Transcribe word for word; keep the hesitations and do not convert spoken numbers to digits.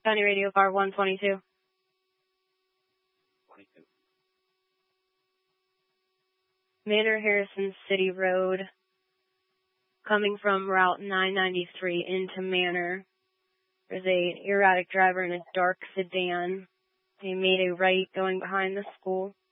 County Radio Car one twenty-two. twenty-two. Manor Harrison City Road, coming from Route nine ninety-three into Manor. There's an erratic driver in a dark sedan. He made a right going behind the school.